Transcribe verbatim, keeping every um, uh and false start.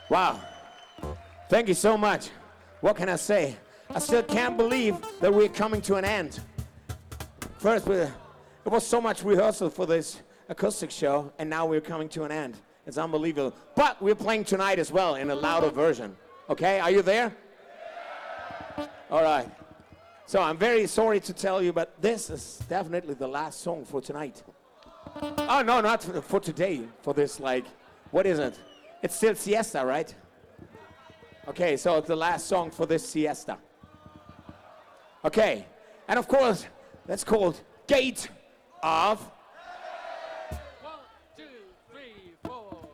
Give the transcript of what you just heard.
Wow. Thank you so much. What can I say? I still can't believe that we're coming to an end. First, we, it was so much rehearsal for this acoustic show, and now we're coming to an end. It's unbelievable. But we're playing tonight as well in a louder version. Okay, are you there? All right. So I'm very sorry to tell you, but this is definitely the last song for tonight. Oh, no, not for, for today. For this, like, what is it? It's still siesta, right? Okay, so it's the last song for this siesta. Okay, and of course, that's called Gate of